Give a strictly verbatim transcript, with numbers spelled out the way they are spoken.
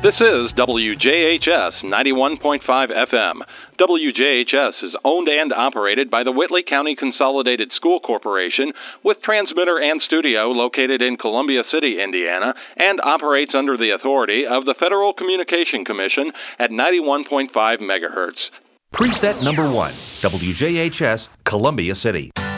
This is W J H S ninety-one point five F M. W J H S is owned and operated by the Whitley County Consolidated School Corporation, with transmitter and studio located in Columbia City, Indiana, and operates under the authority of the Federal Communication Commission at ninety-one point five megahertz. Preset number one, W J H S, Columbia City.